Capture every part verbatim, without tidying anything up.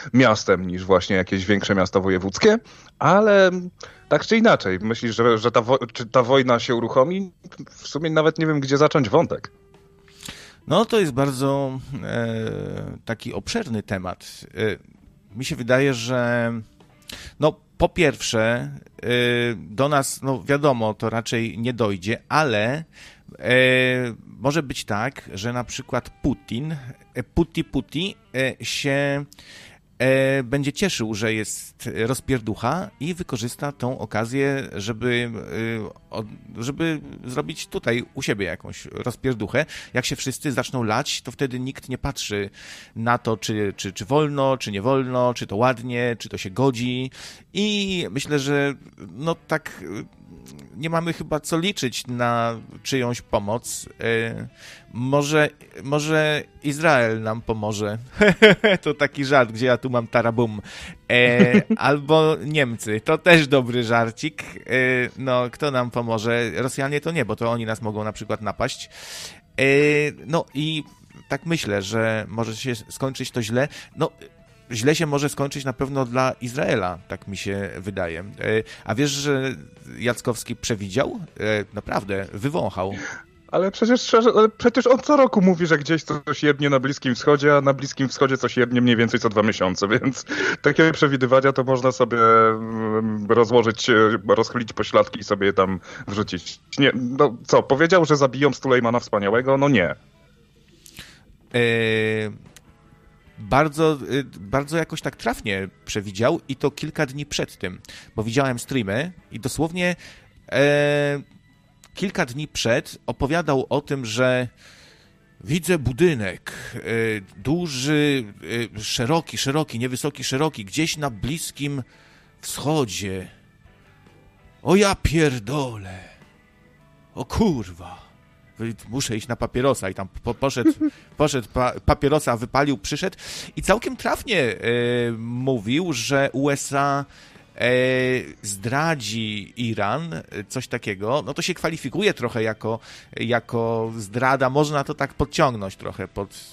miastem niż właśnie jakieś większe miasta wojewódzkie, ale tak czy inaczej, myślisz, że, że ta, wo- czy ta wojna się uruchomi? W sumie nawet nie wiem, gdzie zacząć wątek. No to jest bardzo e, taki obszerny temat. E, mi się wydaje, że no po pierwsze e, do nas, no wiadomo, to raczej nie dojdzie, ale e, może być tak, że na przykład Putin, e, Puti Puti e, się e, będzie cieszył, że jest rozpierducha i wykorzysta tą okazję, żeby, e, od, żeby zrobić tutaj u siebie jakąś rozpierduchę. Jak się wszyscy zaczną lać, to wtedy nikt nie patrzy na to, czy, czy, czy wolno, czy nie wolno, czy to ładnie, czy to się godzi. I myślę, że no tak nie mamy chyba co liczyć na czyjąś pomoc. E, może, może Izrael nam pomoże. To taki żart, gdzie ja tu mam tarabum. E, albo Niemcy. To też dobry żarcik. E, no, kto nam pomoże? Rosjanie to nie, bo to oni nas mogą na przykład napaść. E, no i tak myślę, że może się skończyć to źle. No, źle się może skończyć na pewno dla Izraela, tak mi się wydaje. A wiesz, że Jackowski przewidział? Naprawdę, wywąchał. Ale przecież, ale przecież on co roku mówi, że gdzieś coś jebnie na Bliskim Wschodzie, a na Bliskim Wschodzie coś jebnie mniej więcej co dwa miesiące, więc takie przewidywania to można sobie rozłożyć, rozchylić pośladki i sobie je tam wrzucić. Nie, no co, powiedział, że zabiją Sulejmana Wspaniałego? No nie. Eee... Bardzo, bardzo jakoś tak trafnie przewidział i to kilka dni przed tym, bo widziałem streamy i dosłownie e, kilka dni przed opowiadał o tym, że widzę budynek e, duży, e, szeroki, szeroki, niewysoki, szeroki, gdzieś na Bliskim Wschodzie. O ja pierdolę. O kurwa. Muszę iść na papierosa i tam po, poszedł, poszedł pa, papierosa, wypalił, przyszedł i całkiem trafnie e, mówił, że U S A e, zdradzi Iran, coś takiego. No to się kwalifikuje trochę jako, jako zdrada, można to tak podciągnąć trochę pod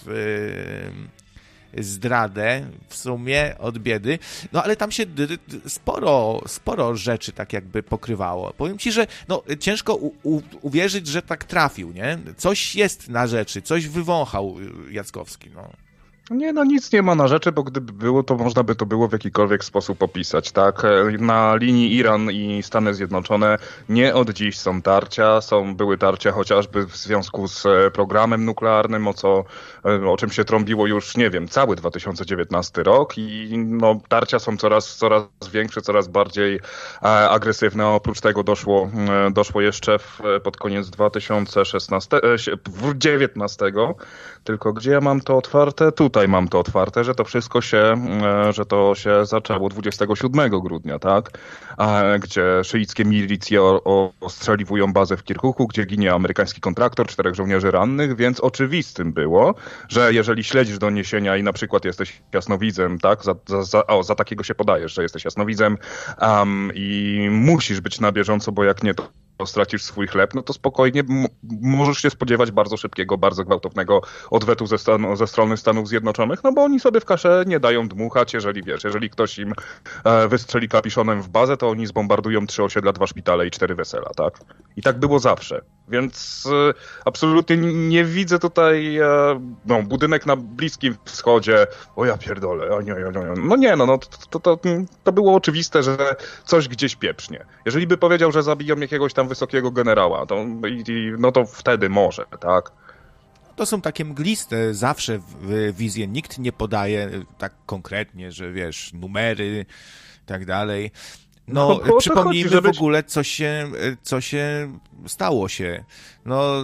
e, zdradę w sumie od biedy, no ale tam się d- d- sporo, sporo rzeczy tak jakby pokrywało. Powiem ci, że no ciężko u- u- uwierzyć, że tak trafił, nie? Coś jest na rzeczy, coś wywąchał Jackowski, no. Nie, no nic nie ma na rzeczy, bo gdyby było, to można by to było w jakikolwiek sposób opisać, tak? Na linii Iran i Stany Zjednoczone nie od dziś są tarcia, są, były tarcia chociażby w związku z programem nuklearnym, o co, o czym się trąbiło już, nie wiem, cały dwa tysiące dziewiętnasty rok i no tarcia są coraz, coraz większe, coraz bardziej agresywne. Oprócz tego doszło, doszło jeszcze w, pod koniec dwa tysiące szesnastego, dziewiętnastego, tylko gdzie ja mam to otwarte? Tutaj mam to otwarte, że to wszystko się, że to się zaczęło dwudziestego siódmego grudnia, tak? A, gdzie szyickie milicje o, o, ostrzeliwują bazę w Kirkuku, gdzie ginie amerykański kontraktor, czterech żołnierzy rannych, więc oczywistym było, że jeżeli śledzisz doniesienia i na przykład jesteś jasnowidzem, tak? Za, za, za, o, za takiego się podajesz, że jesteś jasnowidzem um, i musisz być na bieżąco, bo jak nie, to stracisz swój chleb, no to spokojnie m- możesz się spodziewać bardzo szybkiego, bardzo gwałtownego odwetu ze, stan- ze strony Stanów Zjednoczonych, no bo oni sobie w kaszę nie dają dmuchać, jeżeli wiesz, jeżeli ktoś im e, wystrzeli kapiszonem w bazę, to oni zbombardują trzy osiedla, dwa szpitale i cztery wesela, tak? I tak było zawsze. Więc e, absolutnie nie widzę tutaj e, no, budynek na Bliskim Wschodzie, o ja pierdolę, o nie, o nie, o nie. No nie, no, no to, to, to było oczywiste, że coś gdzieś pieprznie. Jeżeli by powiedział, że zabiją jakiegoś tam wysokiego generała, to, i, i, no to wtedy może, tak? To są takie mgliste zawsze wizje. Nikt nie podaje tak konkretnie, że wiesz, numery i tak dalej. No, no przypomnijmy chodzi, żeby... w ogóle, co się, co się stało się. No,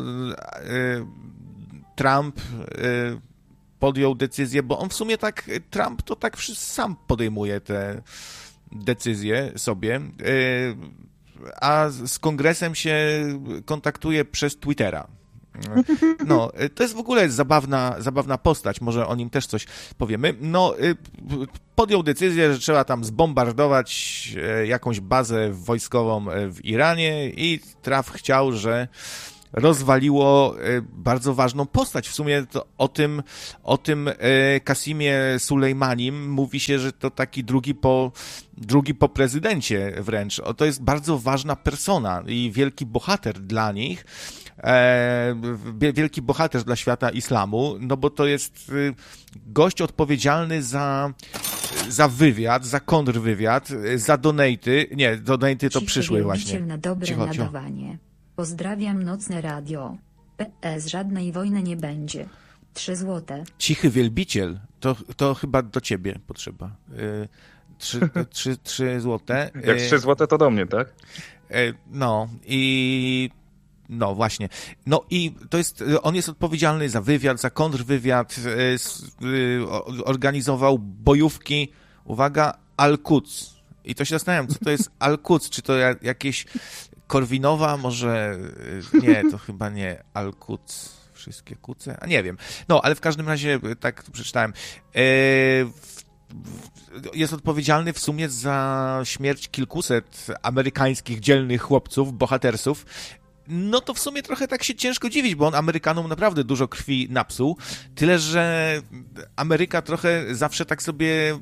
Trump podjął decyzję, bo on w sumie tak, Trump to tak sam podejmuje te decyzje sobie, a z kongresem się kontaktuje przez Twittera. No, to jest w ogóle zabawna, zabawna postać, może o nim też coś powiemy. No, podjął decyzję, że trzeba tam zbombardować jakąś bazę wojskową w Iranie i Trump chciał, że rozwaliło bardzo ważną postać. W sumie to o tym, o tym Kasimie Sulejmanim mówi się, że to taki drugi po, drugi po prezydencie wręcz. To jest bardzo ważna persona i wielki bohater dla nich. Wielki bohater dla świata islamu, no bo to jest gość odpowiedzialny za, za wywiad, za kontrwywiad, za donaty. Nie, donaty to przyszły właśnie. Na dobre cicho, nadawanie. cicho. Pozdrawiam nocne radio. P S żadnej wojny nie będzie. Trzy złote. Cichy wielbiciel, to, to chyba do ciebie potrzeba. Trzy, trzy, trzy złote. Jak trzy złote to do mnie, tak? No i no właśnie. No i to jest, on jest odpowiedzialny za wywiad, za kontrwywiad, organizował bojówki, uwaga, Al-Quds. I to się zastanawiam, co to jest Al-Quds, czy to jakieś Korwinowa, może nie, to chyba nie Al-Quds, wszystkie kuce, a nie wiem. No, ale w każdym razie tak przeczytałem. Jest odpowiedzialny w sumie za śmierć kilkuset amerykańskich dzielnych chłopców, bohatersów. No to w sumie trochę tak się ciężko dziwić, bo on Amerykanom naprawdę dużo krwi napsuł. Tyle, że Ameryka trochę zawsze tak sobie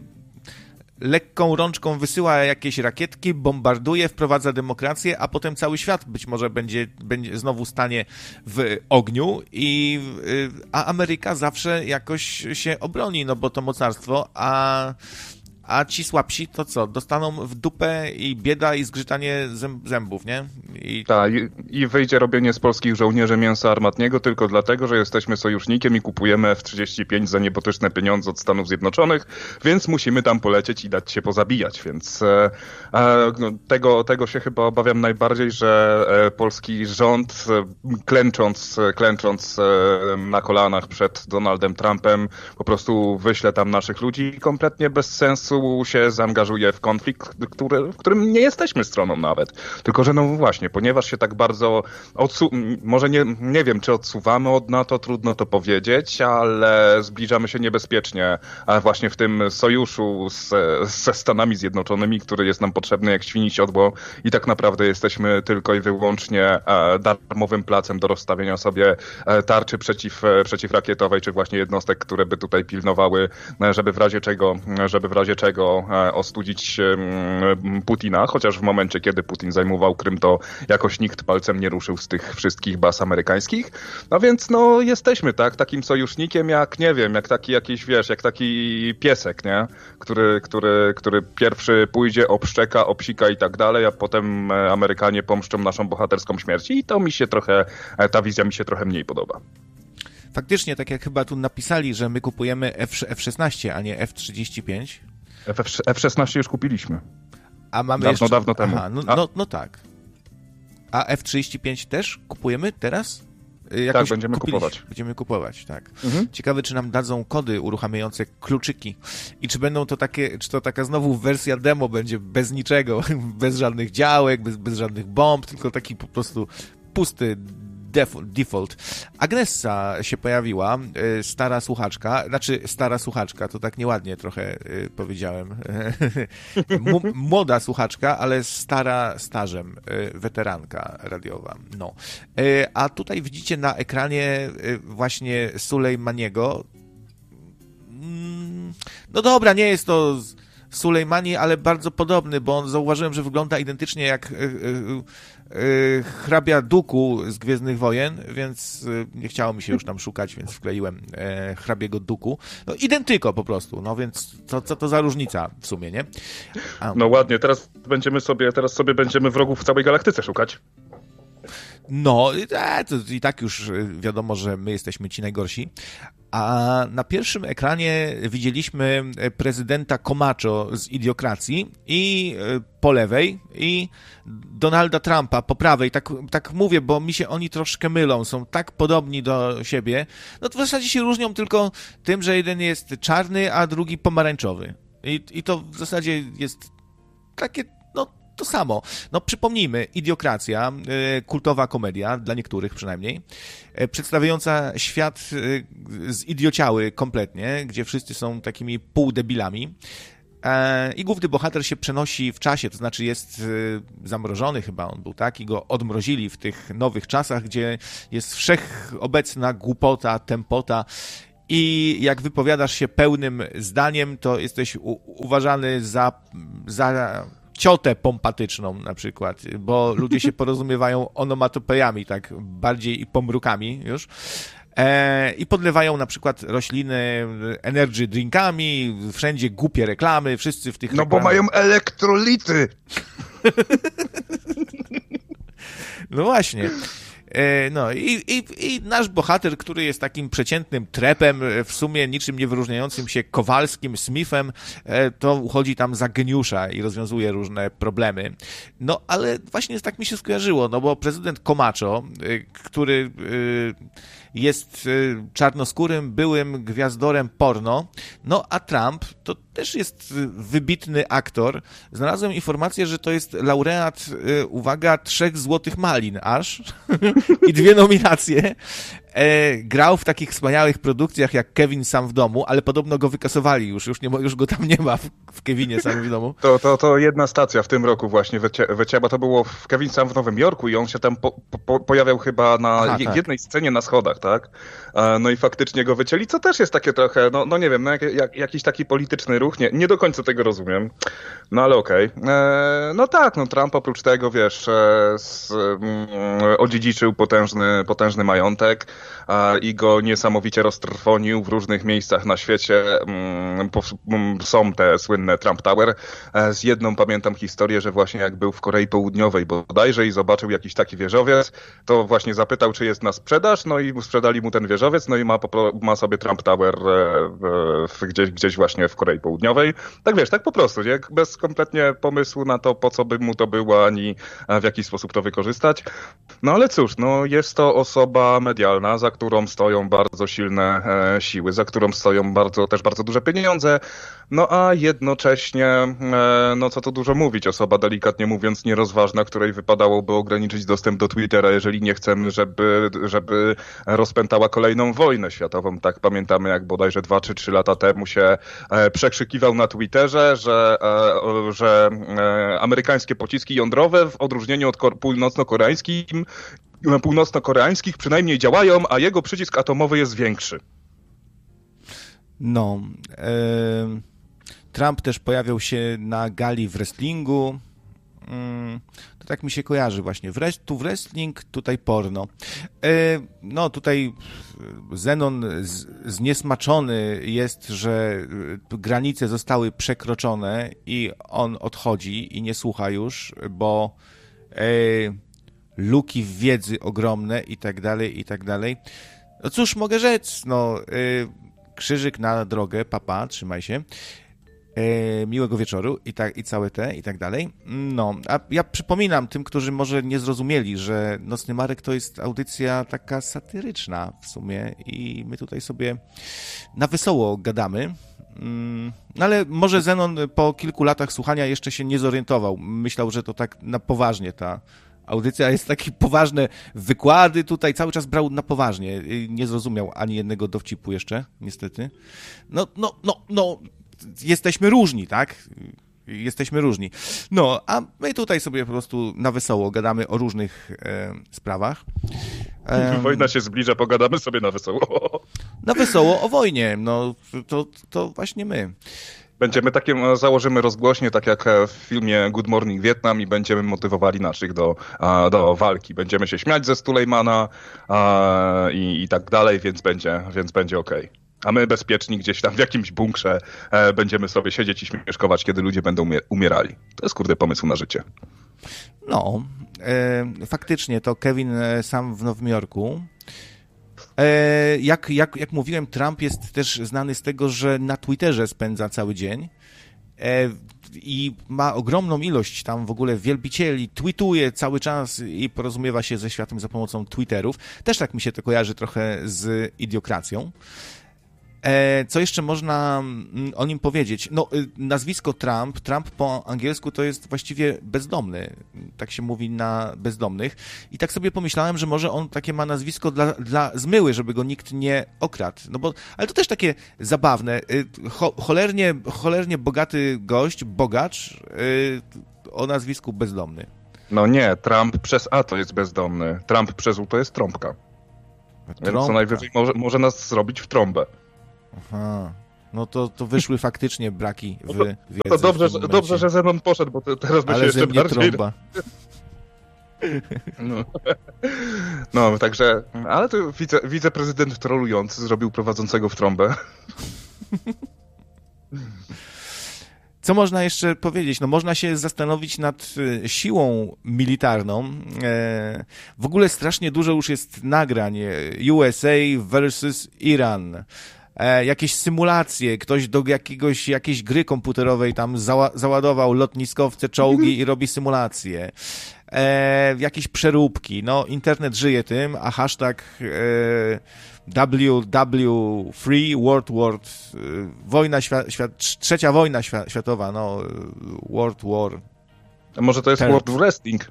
lekką rączką wysyła jakieś rakietki, bombarduje, wprowadza demokrację, a potem cały świat być może będzie, będzie znowu stanie w ogniu, i, a Ameryka zawsze jakoś się obroni, no bo to mocarstwo, a a ci słabsi to co? Dostaną w dupę i bieda i zgrzytanie zębów, nie? I... Tak, i, i wyjdzie robienie z polskich żołnierzy mięsa armatniego tylko dlatego, że jesteśmy sojusznikiem i kupujemy F trzydzieści pięć za niebotyczne pieniądze od Stanów Zjednoczonych, więc musimy tam polecieć i dać się pozabijać, więc e, e, tego, tego się chyba obawiam najbardziej, że e, polski rząd e, klęcząc, klęcząc e, na kolanach przed Donaldem Trumpem po prostu wyśle tam naszych ludzi i kompletnie bez sensu się zaangażuje w konflikt, który, w którym nie jesteśmy stroną nawet. Tylko, że no właśnie, ponieważ się tak bardzo odsu- może nie, nie wiem, czy odsuwamy od NATO, trudno to powiedzieć, ale zbliżamy się niebezpiecznie a właśnie w tym sojuszu z, ze Stanami Zjednoczonymi, który jest nam potrzebny jak świni siodło, i tak naprawdę jesteśmy tylko i wyłącznie darmowym placem do rozstawienia sobie tarczy przeciw, przeciwrakietowej, czy właśnie jednostek, które by tutaj pilnowały, żeby w razie czego, żeby w razie czego ostudzić Putina, chociaż w momencie, kiedy Putin zajmował Krym, to jakoś nikt palcem nie ruszył z tych wszystkich baz amerykańskich. No więc no jesteśmy, tak, takim sojusznikiem jak, nie wiem, jak taki jakiś, wiesz, jak taki piesek, nie? Który, który, który pierwszy pójdzie, obszczeka, obsika i tak dalej, a potem Amerykanie pomszczą naszą bohaterską śmierć. I to mi się trochę, ta wizja mi się trochę mniej podoba. Faktycznie, tak jak chyba tu napisali, że my kupujemy F szesnaście, a nie F trzydzieści pięć. F szesnaście już kupiliśmy. A mamy dawno, jeszcze... dawno temu. Aha, no, no, no tak. A F trzydzieści pięć też kupujemy teraz? Jakoś tak, będziemy kupiliśmy. kupować. Będziemy kupować, tak. Mhm. Ciekawe, czy nam dadzą kody uruchamiające kluczyki i czy będą to takie, czy to taka znowu wersja demo będzie bez niczego, bez żadnych działek, bez, bez żadnych bomb, tylko taki po prostu pusty default. Agnessa się pojawiła, stara słuchaczka, znaczy stara słuchaczka, to tak nieładnie trochę powiedziałem. M- młoda słuchaczka, ale stara stażem, weteranka radiowa. No. A tutaj widzicie na ekranie właśnie Sulejmaniego. No dobra, nie jest to Sulejmani, ale bardzo podobny, bo on, zauważyłem, że wygląda identycznie jak hrabia Duku z Gwiezdnych Wojen, więc nie chciało mi się już tam szukać, więc wkleiłem hrabiego Duku. No identyko po prostu, no więc co, co to za różnica w sumie, nie? A... No ładnie, teraz będziemy sobie, teraz sobie będziemy wrogów w całej galaktyce szukać. No, to i tak już wiadomo, że my jesteśmy ci najgorsi. A na pierwszym ekranie widzieliśmy prezydenta Camacho z Idiokracji i po lewej i Donalda Trumpa po prawej. Tak, tak mówię, bo mi się oni troszkę mylą. Są tak podobni do siebie. No to w zasadzie się różnią tylko tym, że jeden jest czarny, a drugi pomarańczowy. I, i to w zasadzie jest takie, no to samo. No przypomnijmy, Idiokracja, kultowa komedia, dla niektórych przynajmniej, przedstawiająca świat zidiociały kompletnie, gdzie wszyscy są takimi półdebilami. I główny bohater się przenosi w czasie, to znaczy jest zamrożony chyba on był, tak? I go odmrozili w tych nowych czasach, gdzie jest wszechobecna głupota, tempota i jak wypowiadasz się pełnym zdaniem, to jesteś u- uważany za, za ciotę pompatyczną na przykład, bo ludzie się porozumiewają onomatopejami, tak bardziej i pomrukami już. E, I podlewają na przykład rośliny energy drinkami, wszędzie głupie reklamy, wszyscy w tych No reklamach. bo mają elektrolity! No właśnie. E, no i, i, i nasz bohater, który jest takim przeciętnym trepem, w sumie niczym nie wyróżniającym się Kowalskim, Smithem, e, to uchodzi tam za geniusza i rozwiązuje różne problemy. No ale właśnie tak mi się skojarzyło, no bo prezydent Camacho, e, który e, jest czarnoskórym, byłym gwiazdorem porno, no a Trump to też jest wybitny aktor. Znalazłem informację, że to jest laureat, uwaga, trzech złotych malin aż i dwie nominacje. E, grał w takich wspaniałych produkcjach jak Kevin sam w domu, ale podobno go wykasowali już, już, nie, już go tam nie ma w, w Kevinie sam w domu. To, to, to jedna stacja w tym roku właśnie wycia, bo to było w Kevin sam w Nowym Jorku i on się tam po, po, pojawiał chyba na Aha, je, tak. jednej scenie na schodach, tak? E, no i faktycznie go wycięli, co też jest takie trochę, no, no nie wiem, no jak, jak, jakiś taki polityczny ruch, nie, nie do końca tego rozumiem, no ale okej. Okay. No tak, no Trump oprócz tego, wiesz, e, s, mm, odziedziczył potężny, potężny majątek, i go niesamowicie roztrwonił w różnych miejscach na świecie. Są te słynne Trump Tower. Z jedną pamiętam historię, że właśnie jak był w Korei Południowej bodajże i zobaczył jakiś taki wieżowiec, to właśnie zapytał, czy jest na sprzedaż, no i sprzedali mu ten wieżowiec, no i ma, ma sobie Trump Tower gdzieś, gdzieś właśnie w Korei Południowej. Tak wiesz, tak po prostu, nie? Bez kompletnie pomysłu na to, po co by mu to było, ani w jaki sposób to wykorzystać. No ale cóż, no jest to osoba medialna, za którą stoją bardzo silne e, siły, za którą stoją bardzo, też bardzo duże pieniądze, no a jednocześnie, e, no co tu dużo mówić, osoba delikatnie mówiąc nierozważna, której wypadałoby ograniczyć dostęp do Twittera, jeżeli nie chcemy, żeby, żeby rozpętała kolejną wojnę światową. Tak pamiętamy, jak bodajże dwa czy trzy lata temu się e, przekrzykiwał na Twitterze, że, e, że e, amerykańskie pociski jądrowe w odróżnieniu od kor- północno-koreańskim północno-koreańskich przynajmniej działają, a jego przycisk atomowy jest większy. No. E, Trump też pojawiał się na gali w wrestlingu. Mm, to tak mi się kojarzy właśnie. W res- tu wrestling, tutaj porno. E, no tutaj Zenon z- zniesmaczony jest, że granice zostały przekroczone i on odchodzi i nie słucha już, bo e, luki w wiedzy ogromne i tak dalej, i tak dalej. No cóż mogę rzec, no yy, krzyżyk na drogę, papa, trzymaj się, yy, miłego wieczoru i, tak, i całe te, i tak dalej. No, a ja przypominam tym, którzy może nie zrozumieli, że Nocny Marek to jest audycja taka satyryczna w sumie i my tutaj sobie na wesoło gadamy. No ale może Zenon po kilku latach słuchania jeszcze się nie zorientował. Myślał, że to tak na poważnie ta audycja jest takie poważne wykłady tutaj, cały czas brał na poważnie. Nie zrozumiał ani jednego dowcipu jeszcze, niestety. No, no, no, no, jesteśmy różni, tak? Jesteśmy różni. No, a my tutaj sobie po prostu na wesoło gadamy o różnych e, sprawach. Um, Wojna się zbliża, pogadamy sobie na wesoło. Na wesoło o wojnie, no to, to właśnie my. Będziemy takie, założymy rozgłośnie, tak jak w filmie Good Morning Vietnam i będziemy motywowali naszych do, do walki. Będziemy się śmiać ze Sulejmana i, i tak dalej, więc będzie, więc będzie okej. A my bezpieczni gdzieś tam w jakimś bunkrze e, będziemy sobie siedzieć i śmieszkować, kiedy ludzie będą umie- umierali. To jest kurde pomysł na życie. No, e, faktycznie to Kevin sam w Nowym Jorku. E, jak, jak, jak mówiłem, Trump jest też znany z tego, że na Twitterze spędza cały dzień e, i ma ogromną ilość tam w ogóle wielbicieli, tweetuje cały czas i porozumiewa się ze światem za pomocą Twitterów. Też tak mi się to kojarzy trochę z idiokracją. Co jeszcze można o nim powiedzieć? No, nazwisko Trump, Trump po angielsku to jest właściwie bezdomny, tak się mówi na bezdomnych i tak sobie pomyślałem, że może on takie ma nazwisko dla, dla zmyły, żeby go nikt nie okradł, no bo, ale to też takie zabawne, Cho, cholernie, cholernie bogaty gość, bogacz o nazwisku bezdomny. No nie, Trump przez A to jest bezdomny, Trump przez U to jest trąbka. Trąbka. Więc co najwyżej może, może nas zrobić w trąbę. Aha, no to, to wyszły faktycznie braki w no to, wiedzy. To dobrze, że, dobrze, że Zenon poszedł, bo te, teraz by ale się jeszcze bardziej... trąba. No. no, także, ale to wice, wiceprezydent trolujący zrobił prowadzącego w trąbę. Co można jeszcze powiedzieć? No można się zastanowić nad siłą militarną. W ogóle strasznie dużo już jest nagrań. U S A versus Iran. Jakieś symulacje, ktoś do jakiegoś, jakiejś gry komputerowej tam zała- załadował lotniskowce, czołgi i robi symulacje. E, jakieś przeróbki. No, internet żyje tym, a hashtag e, W W trzy World War, e, wojna świat, świat, trzecia wojna świat, światowa, no, World War. A może to jest Ten... World Wrestling?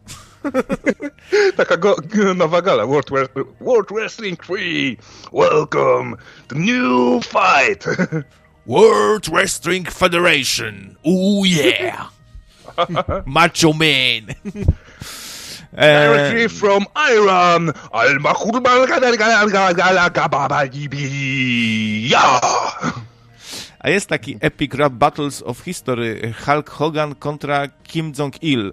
Taka go, nowa gala, World, World Wrestling trzy, welcome to new fight. World Wrestling Federation, oh yeah. Macho Man. Directly from Iran, al A jest taki Epic Rap Battles of History, Hulk Hogan kontra Kim Jong-il.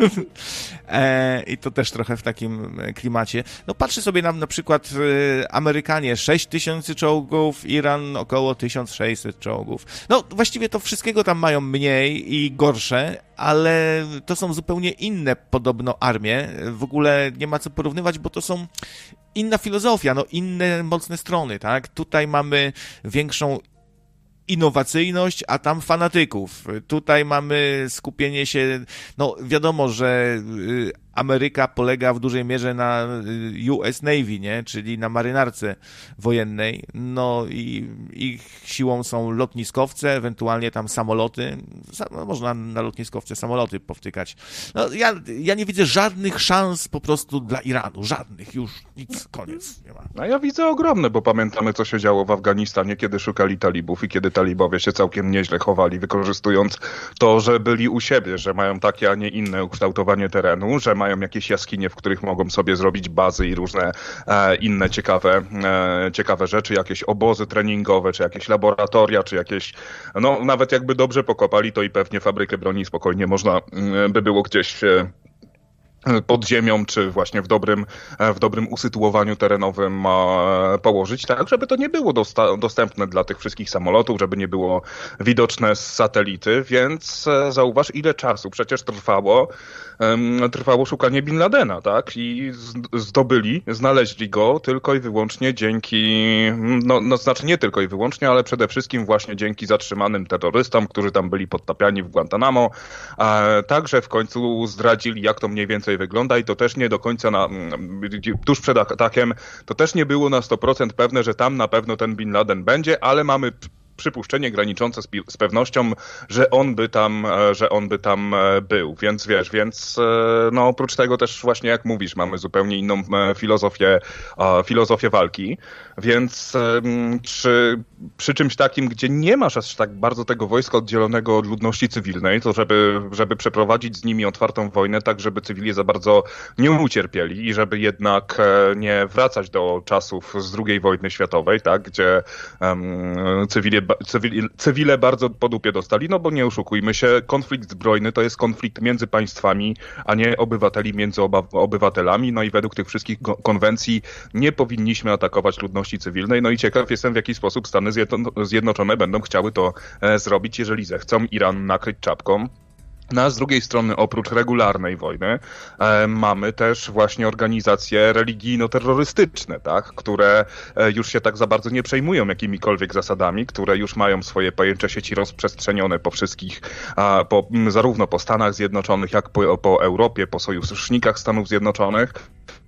e, I to też trochę w takim klimacie. No patrzę sobie na, na przykład e, Amerykanie sześć tysięcy czołgów, Iran około tysiąc sześćset czołgów. No właściwie to wszystkiego tam mają mniej i gorsze, ale to są zupełnie inne podobno armie. W ogóle nie ma co porównywać, bo to są inna filozofia, no inne mocne strony, tak? Tutaj mamy większą innowacyjność, a tam fanatyków. Tutaj mamy skupienie się, no wiadomo, że Ameryka polega w dużej mierze na U S Navy, nie? Czyli na marynarce wojennej. No i ich siłą są lotniskowce, ewentualnie tam samoloty. No, można na lotniskowce samoloty powtykać. No, ja, ja nie widzę żadnych szans po prostu dla Iranu. Żadnych. Już nic, koniec. Nie ma. A ja widzę ogromne, bo pamiętamy, co się działo w Afganistanie, kiedy szukali talibów i kiedy talibowie się całkiem nieźle chowali, wykorzystując to, że byli u siebie, że mają takie, a nie inne ukształtowanie terenu, że mają jakieś jaskinie, w których mogą sobie zrobić bazy i różne e, inne ciekawe, e, ciekawe rzeczy, jakieś obozy treningowe, czy jakieś laboratoria, czy jakieś, no nawet jakby dobrze pokopali, to i pewnie fabrykę broni spokojnie można e, by było gdzieś e, pod ziemią, czy właśnie w dobrym, w dobrym usytuowaniu terenowym położyć, tak, żeby to nie było dosta- dostępne dla tych wszystkich samolotów, żeby nie było widoczne z satelity, więc zauważ, ile czasu przecież trwało, um, trwało szukanie Bin Ladena, tak, i zdobyli, znaleźli go tylko i wyłącznie dzięki, no, no znaczy nie tylko i wyłącznie, ale przede wszystkim właśnie dzięki zatrzymanym terrorystom, którzy tam byli podtapiani w Guantanamo, a także w końcu zdradzili, jak to mniej więcej wygląda i to też nie do końca na, tuż przed atakiem, to też nie było na sto procent pewne, że tam na pewno ten Bin Laden będzie, ale mamy przypuszczenie graniczące z, pi- z pewnością, że on by tam, że on by tam był, więc wiesz, więc no oprócz tego też właśnie jak mówisz, mamy zupełnie inną filozofię, filozofię walki, więc przy, przy czymś takim, gdzie nie masz aż tak bardzo tego wojska oddzielonego od ludności cywilnej, to żeby, żeby przeprowadzić z nimi otwartą wojnę, tak żeby cywili za bardzo nie ucierpieli i żeby jednak nie wracać do czasów z drugiej wojny światowej, tak, gdzie um, cywile Cywile, cywile bardzo po dupie dostali, no bo nie oszukujmy się, konflikt zbrojny to jest konflikt między państwami, a nie obywateli między oba, obywatelami, no i według tych wszystkich konwencji nie powinniśmy atakować ludności cywilnej, no i ciekaw jestem, w jaki sposób Stany Zjednoczone będą chciały to e, zrobić, jeżeli zechcą Iran nakryć czapką. No a z drugiej strony, oprócz regularnej wojny, e, mamy też właśnie organizacje religijno-terrorystyczne, tak, które e, już się tak za bardzo nie przejmują jakimikolwiek zasadami, które już mają swoje pojęcia sieci rozprzestrzenione po wszystkich, a, po, m, zarówno po Stanach Zjednoczonych, jak po, po Europie, po sojusznikach Stanów Zjednoczonych,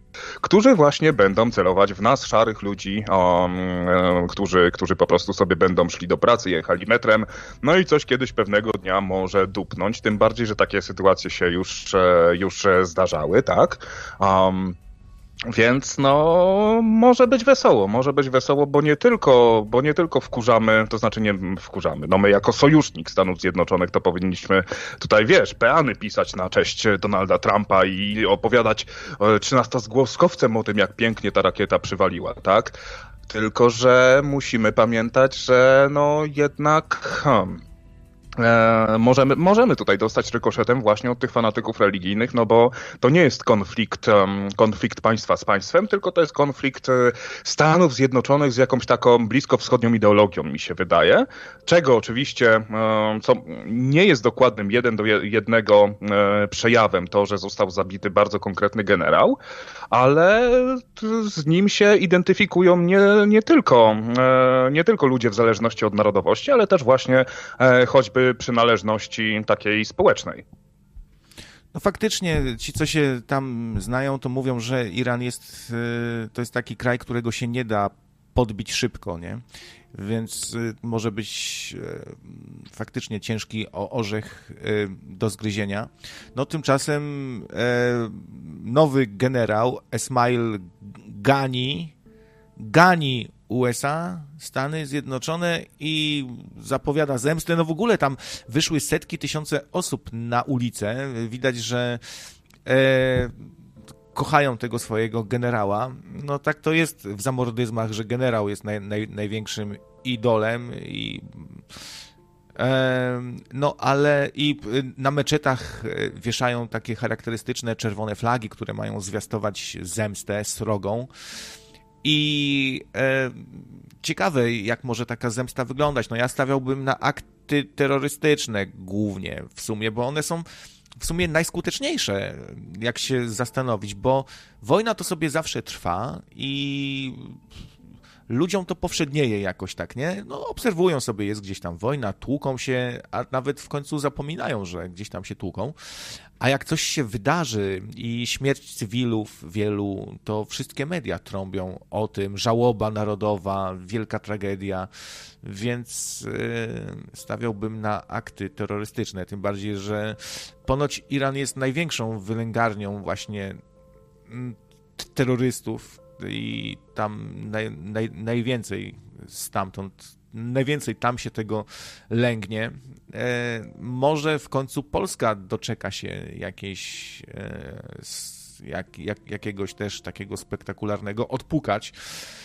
którzy właśnie będą celować w nas, szarych ludzi, um, którzy, którzy po prostu sobie będą szli do pracy, jechali metrem, no i coś kiedyś pewnego dnia może dupnąć, tym bardziej, że takie sytuacje się już, już zdarzały, tak? Um, Więc no, może być wesoło, może być wesoło, bo nie tylko, bo nie tylko wkurzamy, to znaczy nie wkurzamy, no my jako sojusznik Stanów Zjednoczonych to powinniśmy tutaj, wiesz, peany pisać na cześć Donalda Trumpa i opowiadać trzynastogłoskowcem o tym, jak pięknie ta rakieta przywaliła, tak? Tylko że musimy pamiętać, że no jednak... Hmm, E, możemy, możemy tutaj dostać rykoszetem właśnie od tych fanatyków religijnych, no bo to nie jest konflikt, um, konflikt państwa z państwem, tylko to jest konflikt e, Stanów Zjednoczonych z jakąś taką bliskowschodnią ideologią, mi się wydaje, czego oczywiście, e, co nie jest dokładnym jeden do jednego e, przejawem to, że został zabity bardzo konkretny generał, ale z nim się identyfikują nie, nie, tylko, e, nie tylko ludzie w zależności od narodowości, ale też właśnie e, choćby przynależności takiej społecznej. No faktycznie ci, co się tam znają, to mówią, że Iran jest, to jest taki kraj, którego się nie da podbić szybko, nie? Więc może być faktycznie ciężki orzech do zgryzienia. No tymczasem nowy generał Esmail Ghani gani U S A, Stany Zjednoczone i zapowiada zemstę. No w ogóle tam wyszły setki, tysiące osób na ulicę. Widać, że e, kochają tego swojego generała. No tak to jest w zamordyzmach, że generał jest naj, naj, największym idolem i e, no ale i na meczetach wieszają takie charakterystyczne czerwone flagi, które mają zwiastować zemstę srogą. I e, ciekawe, jak może taka zemsta wyglądać. No ja stawiałbym na akty terrorystyczne głównie w sumie, bo one są w sumie najskuteczniejsze, jak się zastanowić, bo wojna to sobie zawsze trwa i ludziom to powszednieje jakoś tak, nie? No obserwują sobie, jest gdzieś tam wojna, tłuką się, a nawet w końcu zapominają, że gdzieś tam się tłuką. A jak coś się wydarzy i śmierć cywilów wielu, to wszystkie media trąbią o tym, żałoba narodowa, wielka tragedia, więc yy, stawiałbym na akty terrorystyczne, tym bardziej, że ponoć Iran jest największą wylęgarnią właśnie terrorystów i tam naj, naj, najwięcej stamtąd, najwięcej tam się tego lęgnie. E, może w końcu Polska doczeka się jakiejś, e, jak, jak, jakiegoś też takiego spektakularnego odpukać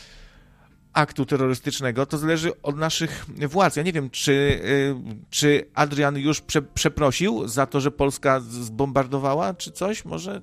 aktu terrorystycznego. To zależy od naszych władz. Ja nie wiem, czy, czy Adrian już prze, przeprosił za to, że Polska zbombardowała, czy coś? Może...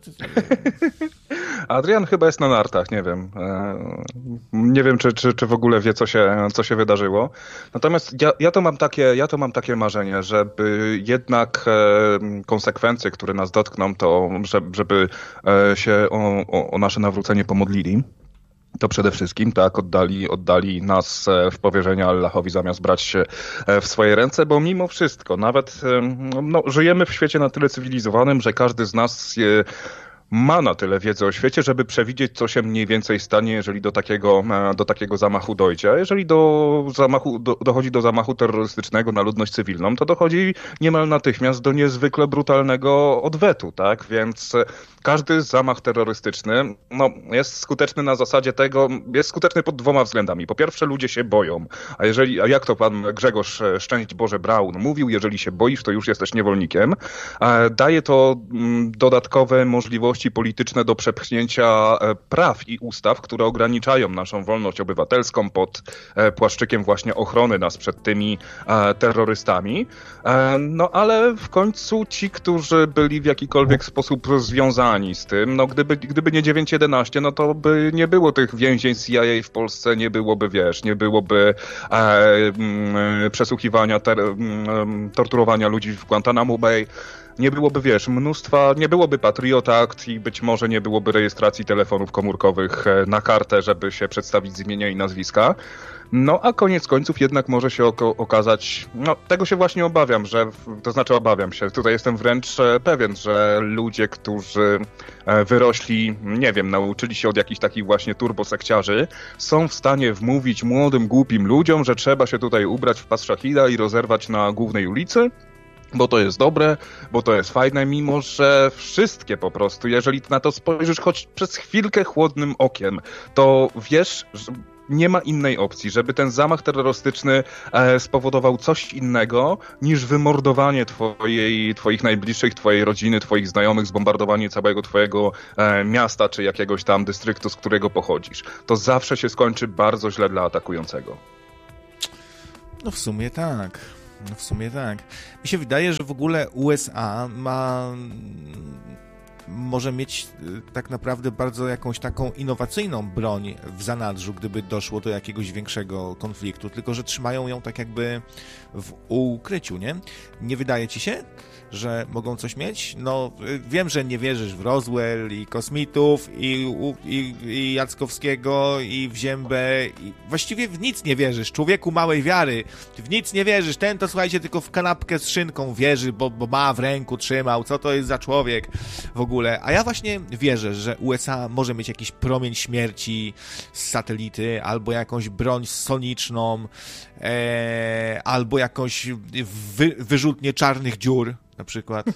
Adrian chyba jest na nartach, nie wiem. Nie wiem, czy, czy, czy w ogóle wie, co się, co się wydarzyło. Natomiast ja, ja, to mam takie, ja to mam takie marzenie, żeby jednak konsekwencje, które nas dotkną, to żeby się o, o, o nasze nawrócenie pomodlili. To przede wszystkim, tak, oddali, oddali nas w powierzenia Allahowi zamiast brać się w swoje ręce, bo mimo wszystko, nawet no, żyjemy w świecie na tyle cywilizowanym, że każdy z nas je, ma na tyle wiedzy o świecie, żeby przewidzieć, co się mniej więcej stanie, jeżeli do takiego, do takiego zamachu dojdzie. A jeżeli do zamachu, do, dochodzi do zamachu terrorystycznego na ludność cywilną, to dochodzi niemal natychmiast do niezwykle brutalnego odwetu, tak? Więc każdy zamach terrorystyczny no, jest skuteczny na zasadzie tego, jest skuteczny pod dwoma względami. Po pierwsze, ludzie się boją. A jeżeli, a jak to pan Grzegorz Szczęść Boże Braun mówił, jeżeli się boisz, to już jesteś niewolnikiem. Daje to dodatkowe możliwości polityczne do przepchnięcia praw i ustaw, które ograniczają naszą wolność obywatelską pod płaszczykiem właśnie ochrony nas przed tymi terrorystami. No ale w końcu ci, którzy byli w jakikolwiek sposób związani z tym, no gdyby, gdyby nie dziewięć jedenaście, no to by nie było tych więzień C I A w Polsce, nie byłoby, wiesz, nie byłoby e, m, przesłuchiwania, ter, m, torturowania ludzi w Guantanamo Bay. Nie byłoby, wiesz, mnóstwa, nie byłoby Patriot Act i być może nie byłoby rejestracji telefonów komórkowych na kartę, żeby się przedstawić z imienia i nazwiska. No a koniec końców jednak może się oko- okazać, no tego się właśnie obawiam, że, to znaczy obawiam się, tutaj jestem wręcz pewien, że ludzie, którzy wyrośli, nie wiem, nauczyli się od jakichś takich właśnie turbosekciarzy, są w stanie wmówić młodym, głupim ludziom, że trzeba się tutaj ubrać w pas szachida i rozerwać na głównej ulicy, bo to jest dobre, bo to jest fajne, mimo że wszystkie po prostu, jeżeli na to spojrzysz choć przez chwilkę chłodnym okiem, to wiesz, że nie ma innej opcji, żeby ten zamach terrorystyczny e, spowodował coś innego niż wymordowanie twojej, twoich najbliższych, twojej rodziny, twoich znajomych, zbombardowanie całego twojego e, miasta czy jakiegoś tam dystryktu, z którego pochodzisz. To zawsze się skończy bardzo źle dla atakującego. No w sumie tak. No w sumie tak. Mi się wydaje, że w ogóle U S A ma... może mieć tak naprawdę bardzo jakąś taką innowacyjną broń w zanadrzu, gdyby doszło do jakiegoś większego konfliktu, tylko że trzymają ją tak jakby w ukryciu, nie? Nie wydaje ci się, że mogą coś mieć? No, wiem, że nie wierzysz w Roswell i kosmitów i, i, i Jackowskiego i w Ziębę i właściwie w nic nie wierzysz. Człowieku małej wiary, w nic nie wierzysz. Ten to, słuchajcie, tylko w kanapkę z szynką wierzy, bo, bo ma w ręku, trzymał. Co to jest za człowiek w ogóle? A ja właśnie wierzę, że U S A może mieć jakiś promień śmierci z satelity, albo jakąś broń soniczną, e, albo jakąś wy, wyrzutnię czarnych dziur, na przykład.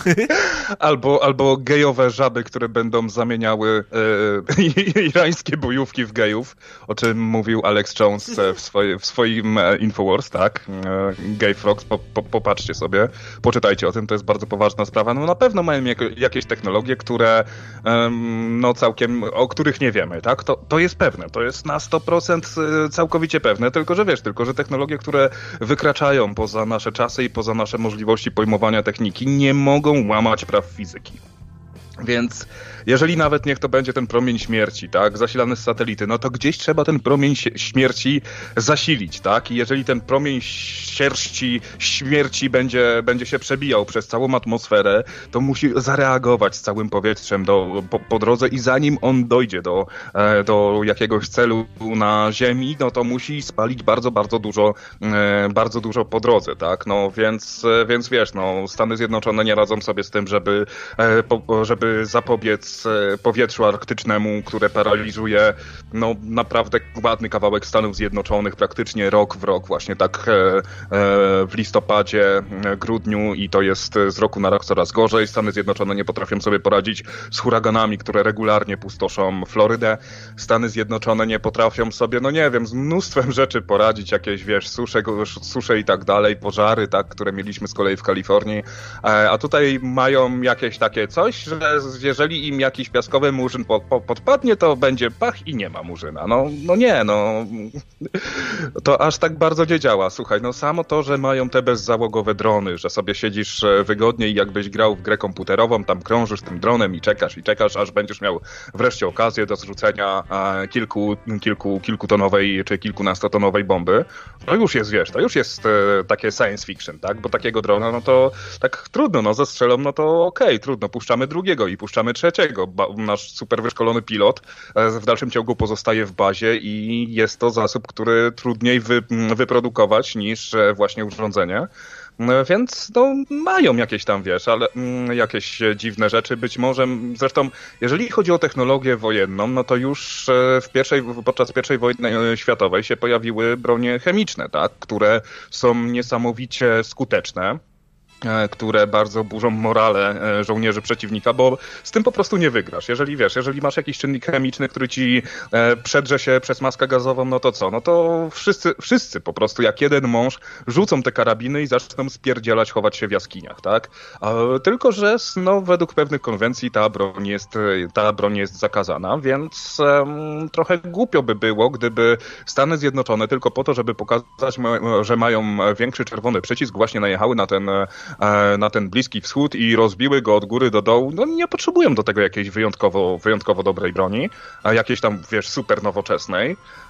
Albo, albo gejowe żaby, które będą zamieniały e, irańskie bojówki w gejów, o czym mówił Alex Jones w, swoje, w swoim Infowars, tak? E, Gay Frogs, po, po, popatrzcie sobie, poczytajcie o tym, to jest bardzo poważna sprawa. No na pewno mają jak, jakieś technologie, które um, no całkiem, o których nie wiemy, tak? To, to jest pewne, to jest na sto procent całkowicie pewne, tylko że wiesz, tylko że technologie, które wykraczają poza nasze czasy i poza nasze możliwości pojmowania techniki, nie mogą łamać praw fizyki. Więc jeżeli nawet niech to będzie ten promień śmierci, tak, zasilany z satelity, no to gdzieś trzeba ten promień śmierci zasilić, tak? I jeżeli ten promień sierści, śmierci będzie, będzie się przebijał przez całą atmosferę, to musi zareagować z całym powietrzem do, po, po drodze i zanim on dojdzie do, do jakiegoś celu na Ziemi, no to musi spalić bardzo, bardzo dużo, bardzo dużo po drodze, tak? No więc, więc wiesz, no Stany Zjednoczone nie radzą sobie z tym, żeby, żeby zapobiec powietrzu arktycznemu, które paraliżuje no naprawdę ładny kawałek Stanów Zjednoczonych, praktycznie rok w rok, właśnie tak e, e, w listopadzie, grudniu i to jest z roku na rok coraz gorzej. Stany Zjednoczone nie potrafią sobie poradzić z huraganami, które regularnie pustoszą Florydę. Stany Zjednoczone nie potrafią sobie, no nie wiem, z mnóstwem rzeczy poradzić, jakieś, wiesz, susze, susze i tak dalej, pożary, tak, które mieliśmy z kolei w Kalifornii, e, a tutaj mają jakieś takie coś, że jeżeli im jakiś piaskowy murzyn po, po, podpadnie, to będzie pach i nie ma murzyna. No, no nie, no to aż tak bardzo nie działa. Słuchaj, no samo to, że mają te bezzałogowe drony, że sobie siedzisz wygodnie i jakbyś grał w grę komputerową, tam krążysz tym dronem i czekasz, i czekasz, aż będziesz miał wreszcie okazję do zrzucenia e, kilku, kilku, kilkutonowej czy kilkunastotonowej bomby. To już jest, wiesz, to już jest e, takie science fiction, tak? Bo takiego drona, no to tak trudno, no zastrzelą, no to okej, okay, trudno, puszczamy drugiego i puszczamy trzeciego. Ba- nasz super wyszkolony pilot w dalszym ciągu pozostaje w bazie i jest to zasób, który trudniej wy- wyprodukować niż właśnie urządzenie. Więc no, mają jakieś tam, wiesz, ale mm, jakieś dziwne rzeczy. Być może, zresztą, jeżeli chodzi o technologię wojenną, no to już w pierwszej, podczas pierwszej wojny światowej się pojawiły bronie chemiczne, tak, które są niesamowicie skuteczne, które bardzo burzą morale żołnierzy przeciwnika, bo z tym po prostu nie wygrasz. Jeżeli wiesz, jeżeli masz jakiś czynnik chemiczny, który ci przedrze się przez maskę gazową, no to co? No to wszyscy, wszyscy po prostu jak jeden mąż rzucą te karabiny i zaczną spierdzielać, chować się w jaskiniach, tak? Tylko że no, według pewnych konwencji ta broń jest, ta broń jest zakazana, więc um, trochę głupio by było, gdyby Stany Zjednoczone tylko po to, żeby pokazać, że mają większy czerwony przycisk, właśnie najechały na ten na ten Bliski Wschód i rozbiły go od góry do dołu. No nie potrzebują do tego jakiejś wyjątkowo, wyjątkowo dobrej broni, a jakiejś tam, wiesz, super nowoczesnej.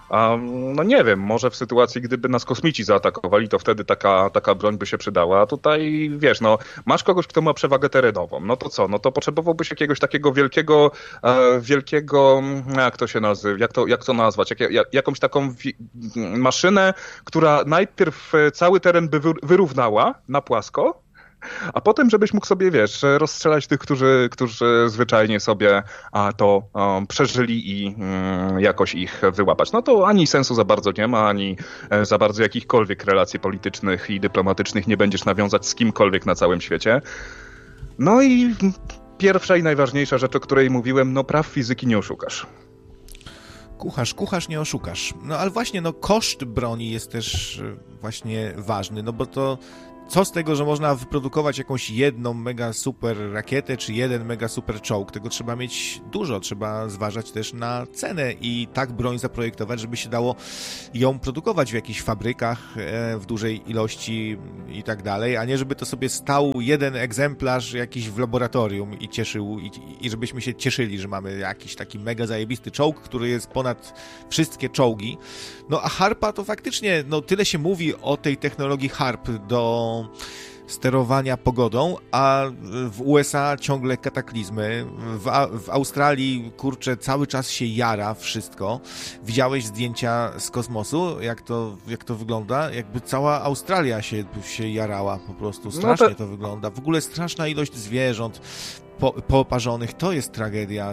Um, no nie wiem, może w sytuacji, gdyby nas kosmici zaatakowali, to wtedy taka, taka broń by się przydała. A tutaj, wiesz, no, masz kogoś, kto ma przewagę terenową. No to co? No to potrzebowałbyś jakiegoś takiego wielkiego, e, wielkiego, jak to się nazywa, jak to, jak to nazwać? Jak, jak, jakąś taką wi- maszynę, która najpierw cały teren by wyrównała na płasko, a potem, żebyś mógł sobie, wiesz, rozstrzelać tych, którzy, którzy zwyczajnie sobie a, to um, przeżyli i um, jakoś ich wyłapać. No to ani sensu za bardzo nie ma, ani e, za bardzo jakichkolwiek relacji politycznych i dyplomatycznych nie będziesz nawiązać z kimkolwiek na całym świecie. No i pierwsza i najważniejsza rzecz, o której mówiłem, no praw fizyki nie oszukasz. Kucharz, kucharz nie oszukasz. No ale właśnie, no koszt broni jest też właśnie ważny, no bo to co z tego, że można wyprodukować jakąś jedną mega super rakietę, czy jeden mega super czołg? Tego trzeba mieć dużo, trzeba zważać też na cenę i tak broń zaprojektować, żeby się dało ją produkować w jakichś fabrykach w dużej ilości i tak dalej, a nie żeby to sobie stał jeden egzemplarz jakiś w laboratorium i cieszył, i, i żebyśmy się cieszyli, że mamy jakiś taki mega zajebisty czołg, który jest ponad wszystkie czołgi. No a Harpa to faktycznie, no tyle się mówi o tej technologii Harp do sterowania pogodą, a w U S A ciągle kataklizmy, w, A- w Australii, kurczę, cały czas się jara wszystko. Widziałeś zdjęcia z kosmosu, jak to, jak to wygląda? Jakby cała Australia się, się jarała po prostu, strasznie no to... to wygląda. W ogóle straszna ilość zwierząt po, poparzonych, to jest tragedia.